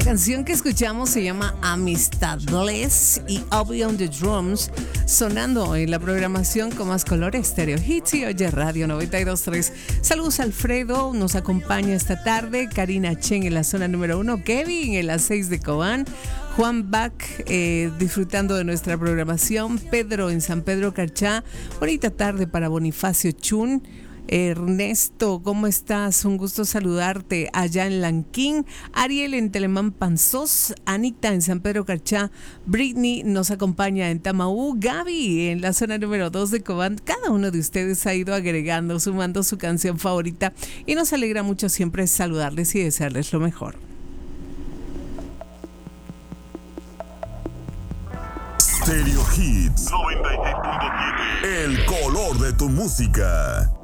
canción que escuchamos se llama Amistadless y Obi on the Drums, sonando en la programación con más color Stereo Hits y Oye Radio 92.3. Saludos Alfredo, nos acompaña esta tarde, Karina Chen en la zona número 1, Kevin en la 6 de Cobán, Juan Bach disfrutando de nuestra programación, Pedro en San Pedro Carchá, bonita tarde para Bonifacio Chun. Ernesto, ¿cómo estás? Un gusto saludarte allá en Lanquín. Ariel en Telemán Panzós, Anita en San Pedro Carchá, Britney nos acompaña en Tamaú, Gaby en la zona número 2 de Cobán. Cada uno de ustedes ha ido agregando, sumando su canción favorita y nos alegra mucho siempre saludarles y desearles lo mejor. Stereo Hits 96.7. El color de tu música.